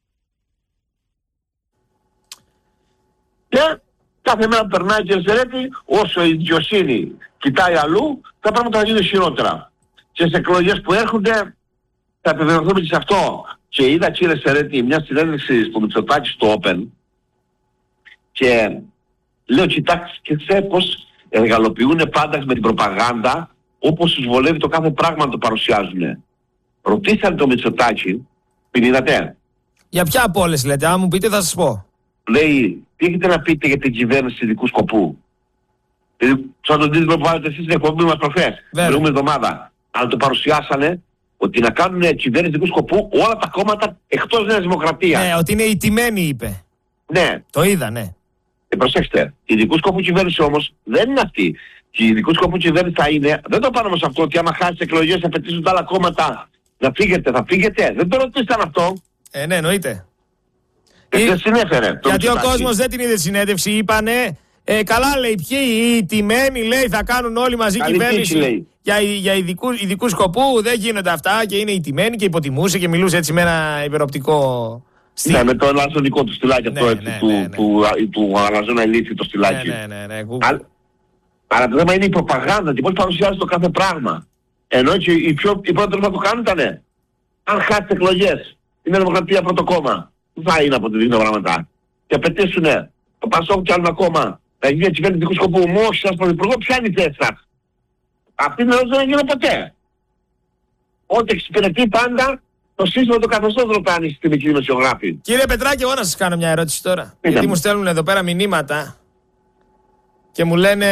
Και κάθε μέρα που περνάει, κύριε Σερέτη, όσο η δικαιοσύνη κοιτάει αλλού, τα πράγματα θα γίνουν χειρότερα. Και σε εκλογές που έρχονται θα επιβεβαιωθούμε και σε αυτό. Και είδα, κύριε Σερέτη, μια συνέντευξη που Μητσοτάκη στο Open και λέω, κοιτάξτε πως εργαλοποιούν πάντα με την προπαγάνδα όπως τους βολεύει το κάθε πράγμα να το παρουσιάζουν. Ρωτήσατε το Μητσοτάκη, την είδατε? Για ποια από όλες λέτε, αν μου πείτε θα σας πω. Λέει, τι έχετε να πείτε για την κυβέρνηση ειδικού σκοπού? Σαν τον τίτλο που βάλετε εσείς στην εκπομπή μας προχθές, την προηγούμενη εβδομάδα. Αλλά το παρουσιάσανε ότι να κάνουν κυβέρνηση ειδικού σκοπού όλα τα κόμματα εκτός Νέας Δημοκρατίας. Ναι, ότι είναι ηττημένοι, είπε. Ναι. Το είδα, ναι. Ε, προσέξτε, η ειδικού σκοπού κυβέρνηση όμως δεν είναι αυτή. Και η ειδικού σκοπού κυβέρνηση θα είναι, δεν το πάνω όμως αυτό, ότι άμα χάσει εκλογές θα πετύσουν τα άλλα κόμματα να φύγετε, θα φύγετε. Δεν το ρωτήσαν αυτό. Ε, ναι, εννοείται. Και δεν συνέφερε. Γιατί ο κόσμος δεν την είδε τη συνέντευξη, είπανε. Ε, καλά, λέει, ποιοι οι τιμένοι, λέει, θα κάνουν όλοι μαζί καλή κυβέρνηση. τύχη, λέει. Για, για ειδικού, ειδικού σκοπού δεν γίνονται αυτά και είναι οι τιμένοι και υποτιμούσε και μιλούσε έτσι με ένα υπεροπτικό στυλ. Ναι, με το αλαζονικό του στυλάκι αυτό, ναι, έτσι, ναι, του, ναι, ναι. του, του, του αλαζόνα ηλίθι το στυλάκι. Ναι, ναι, ναι, ναι. Αλλά, αλλά το θέμα είναι η προπαγάνδα και πώς παρουσιάζει το κάθε πράγμα. Ενώ και οι, πιο, οι πρώτοι που το κάνουν ήταν, αν χάσει εκλογές, είναι Δημοκρατία πρώτο κόμμα. Θα είναι από τη δύο πράγματα. Και απαιτήσουνε το Πασόκ και άλλο ακόμα να γίνει κυβέρνηση ειδικού σκοπού. Μου όχι σας πρωθυπουργό, ποια είναι η θέση σας? Αυτή την ερώτηση δεν έγινε ποτέ. Ό,τι εξυπηρετεί πάντα το σύστημα του καθεστώς ρωτάνε στην τιμική δημοσιογράφη. Κύριε Πετράκη, εγώ να σας κάνω μια ερώτηση τώρα. Ήταν. Γιατί μου στέλνουν εδώ πέρα μηνύματα και μου λένε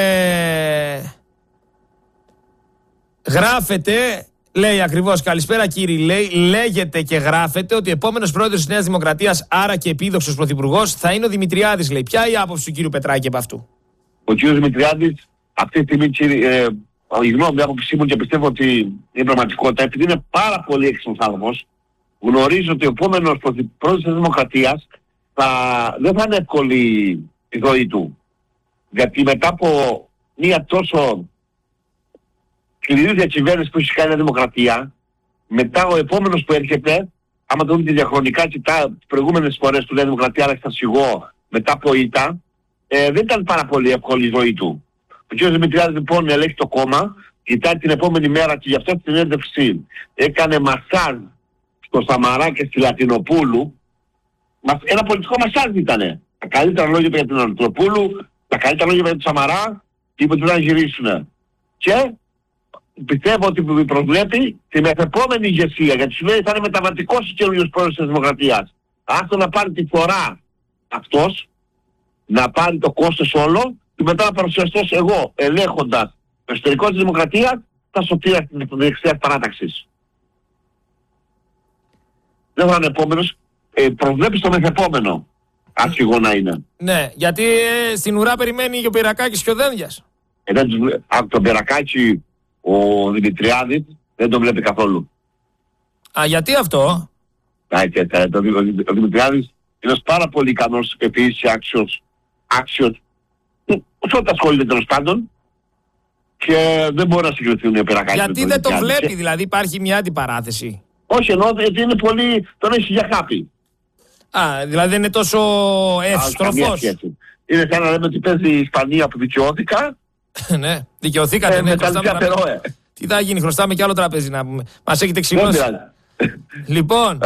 γράφεται, λέει ακριβώς, καλησπέρα κύριε, λέει, λέγεται και γράφεται ότι επόμενος πρόεδρος της Νέας Δημοκρατίας, άρα και επίδοξος πρωθυπουργός, θα είναι ο Δημητριάδης, λέει. Ποια η άποψη του κύριου Πετράκη από αυτού? Ο κύριος Δημητριάδης, αυτή τη στιγμή, κύριε, ε, η γνώμη, η άποψή μου και πιστεύω ότι είναι πραγματικότητα, επειδή είναι πάρα πολύ έξυπνος άνθρωπος, γνωρίζω ότι ο επόμενος πρόεδρος της Δημοκρατίας θα, δεν θα είναι εύκολη η ζωή του. Γιατί μετά από μια τόσο σκληρή διακυβέρνηση που έχει κάνει η Δημοκρατία, μετά ο επόμενος που έρχεται, άμα το δούμε διαχρονικά, κοιτά τις προηγούμενες φορές του Νέα Δημοκρατία, αλλά στασιγό μετά από ήττα, ε, δεν ήταν πάρα πολύ εύκολη η ζωή του. Ο κ. Δημητριάδης λοιπόν ελέγχει το κόμμα, κοιτάει την επόμενη μέρα και γι' αυτό στην συνέντευξη έκανε μασάζ στο Σαμαρά και στη Λατινοπούλου. Ένα πολιτικό μασάζ ήτανε. Τα καλύτερα λόγια για την Λατινοπούλου, τα καλύτερα λόγια για τον Σαμαρά, και είπε ότι να γυρίσουν. Και πιστεύω ότι προβλέπει την επόμενη ηγεσία, γιατί σου λέει θα είναι μεταβατικός ο καινούριος πρόεδρος της Δημοκρατίας. Άστο να πάρει τη φορά αυτός, να πάρει το κόστος όλο και μετά να παρουσιαστώ εγώ, ελέγχοντας το εσωτερικό της Δημοκρατίας, τα σωτήρια της δεξιάς παράταξης. Δεν θα είναι επόμενος, ε, προβλέπει στο μεθεπόμενο αρχηγό να είναι. Ναι, γιατί ε, στην ουρά περιμένει και ο Πυρακάκης και ο Δένδιας. Ε, από τον Πυρακάκη ο Δημητριάδης δεν τον βλέπει καθόλου. Α, γιατί αυτό? Ο Δημητριάδης είναι ένας πάρα πολύ ικανός επίσης και άξιος, άξιος, όσο τα ασχολείται τέλος πάντων, και δεν μπορεί να συγκριθούν οι Πυρακάκης. Γιατί δεν τον βλέπει, δηλαδή υπάρχει μια αντιπαράθεση? Όχι, εννοώ γιατί είναι πολύ, τον έχει για χάπη. Α, δηλαδή δεν είναι τόσο εύστροφος. Είναι σαν να λέμε ότι παίζει η Ισπανία που δικαιώθηκα. Ναι, δικαιωθήκατε. Ε, ναι, με τι θα γίνει, χρωστάμε κι άλλο τραπέζι να πούμε. Μας έχετε ξυλώσει. Λοιπόν.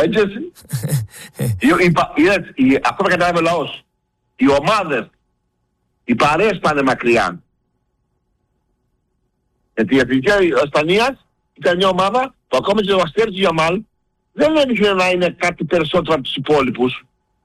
Αυτό που καταλάβει ο λαός. Οι ομάδες, οι παρέες πάνε μακριά. Γιατί η Εθνική Ισπανίας ήταν μια ομάδα που ακόμα και ο Αστέρης Γιαμάλ δεν έμεινε να είναι κάτι περισσότερο από τους υπόλοιπους.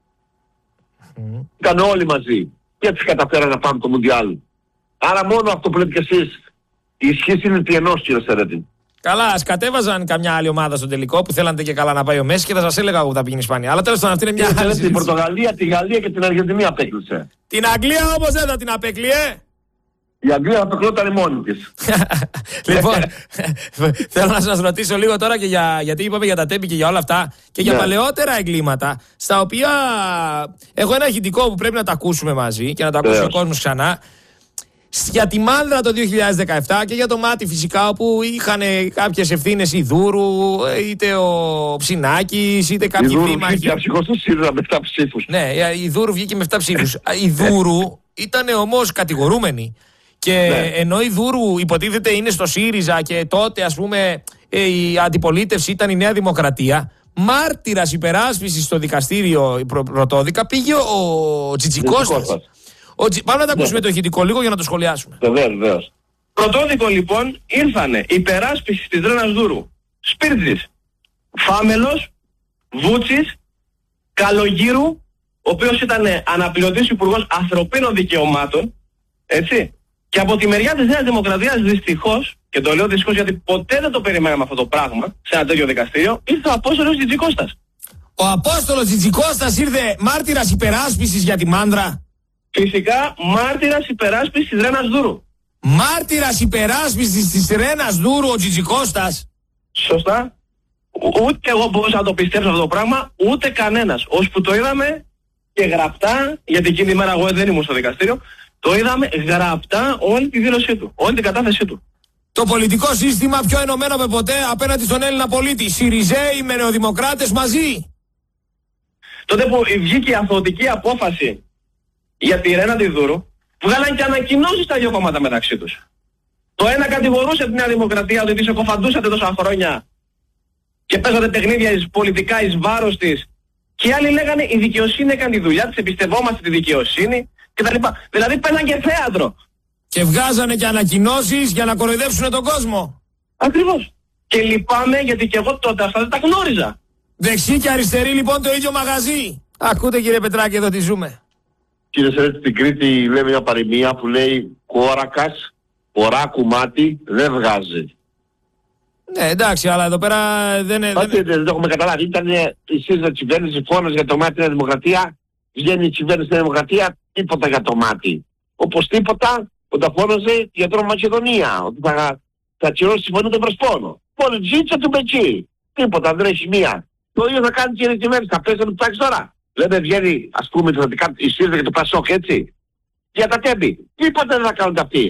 Mm. Ήταν όλοι μαζί. Και έτσι καταφέραν να πάμε το Μουντιάλ. Άρα μόνο αυτό που λέτε κι εσείς, η ισχύς είναι τι ενός, κύριε Σερέτη. Καλά, ας κατέβαζαν καμιά άλλη ομάδα στο τελικό που θέλατε και καλά να πάει ο Μέση και θα σας έλεγα εγώ που θα πήγαινε η Ισπανία. Αλλά τέλος πάντων αυτή είναι μια άλλη. Την Πορτογαλία, τη Γαλλία και την Αργεντινή απέκλεισε. Την Αγγλία όμως δεν θα την απέκλειε. Η Αγγλία απεκλώταν μόνη της. Λοιπόν, θέλω να σας ρωτήσω λίγο τώρα και για, γιατί είπαμε για τα τέμπη και για όλα αυτά και για ναι. παλαιότερα εγκλήματα, στα οποία έχω ένα ηχητικό που πρέπει να τα ακούσουμε μαζί και να τα ακούσει ο κόσμος ξανά. Για τη Μάνδρα το δύο χιλιάδες δεκαεπτά και για το Μάτι φυσικά, όπου είχαν κάποιες ευθύνες η Δούρου, είτε ο Ψινάκης, είτε κάποιοι δήμαρχοι. Η Δούρου βγήκε αψυχωστός με επτά ψήφους. Ναι, η Δούρου βγήκε με επτά ψήφους. Η Δούρου ήταν όμως κατηγορούμενη. Και ναι. ενώ η Δούρου υποτίθεται είναι στο ΣΥΡΙΖΑ και τότε ας πούμε η αντιπολίτευση ήταν η Νέα Δημοκρατία, μάρτυρας υπεράσπισης στο δικαστήριο η πρωτόδικα πήγε ο Τσιτσικώστας. Ο Τζι... Πάμε να τα ακούσουμε ναι. το ηχητικό λίγο για να το σχολιάσουμε. Βεβαίως, βεβαίως. Πρωτόδικο λοιπόν ήρθανε υπεράσπιση της Ρένας Δούρου. Σπίρτζης, Φάμελος, Βούτσης, Καλογύρου, ο οποίος ήταν αναπληρωτής υπουργός ανθρωπίνων δικαιωμάτων, έτσι. Και από τη μεριά της Νέας Δημοκρατίας δυστυχώς, και το λέω δυστυχώς γιατί ποτέ δεν το περιμέναμε αυτό το πράγμα σε ένα τέτοιο δικαστήριο, ήρθε ο Απόστολος Τσιτσικώστας. Ο Απόστολος Τσιτσικώστας ήρθε μάρτυρας υπεράσπισης για τη Μάνδρα. Φυσικά μάρτυρας υπεράσπισης της Ρένας Δούρου. Μάρτυρας υπεράσπισης της Ρένας Δούρου ο Τσιτσικώστας. Σωστά. Ούτε εγώ μπορούσα να το πιστέψω αυτό το πράγμα, ούτε κανένας. Ώσπου το είδαμε και γραπτά, γιατί εκείνη η μέρα εγώ δεν ήμουν στο δικαστήριο, το είδαμε γραπτά όλη τη δήλωσή του, όλη την κατάθεσή του. Το πολιτικό σύστημα πιο ενωμένο από ποτέ απέναντι στον Έλληνα πολίτη. Συριζέοι με νεοδημοκράτες μαζί. Τότε που βγήκε η αθωωτική απόφαση για τη Ρένα τη Δούρου, βγάλαν και ανακοινώσεις τα δύο κόμματα μεταξύ τους. Το ένα κατηγορούσε την Νέα Δημοκρατία ότι τη συκοφαντούσατε τόσα χρόνια και παίζατε παιχνίδια εις πολιτικά εις βάρος της, και οι άλλοι λέγανε η δικαιοσύνη έκανε τη δουλειά της, εμπιστευόμαστε τη δικαιοσύνη κτλ. Δηλαδή παίρναν και θέατρο. Και βγάζανε και ανακοινώσεις για να κοροϊδέψουν τον κόσμο. Ακριβώς. Και λυπάμαι γιατί και εγώ τότε αυτά δεν τα γνώριζα. Δεξί και αριστερή λοιπόν το ίδιο μαγαζί. Ακούτε κύριε Πετράκη, εδώ τι ζούμε. Κύριε Σερέτη, στην Κρήτη λέμε μια παροιμία που λέει «Κόρακας, ορά κουμάτι, δεν βγάζει». Ναι, εντάξει, αλλά εδώ πέρα δεν είναι... Δεν, δεν, δεν το έχουμε καταλάβει. Ήταν η ΣΥΡΙΖΑ κυβέρνηση, φώνας για το μάτι Νέα Δημοκρατία, βγαίνει η κυβέρνηση Νέα Δημοκρατία, τίποτα για το μάτι. Όπως τίποτα, όταν φώναζε για το Μακεδονία, ότι θα, θα ακυρώσει τη συμφωνία των Πρεσπώνων. Πόλη ζήτησε του Μπετσί. Τίποτα, δεν έχει μία. Το ίδιο θα κάνει και η κυβέρνηση. Θα πέσει να του ψάξει τώρα. Λέμε βγαίνει, ας πούμε, η ΣΥΡΙΖΑ και το ΠΑΣΟΚ, έτσι. Για τα τέμπη. Τίποτα δεν θα κάνουν αυτοί.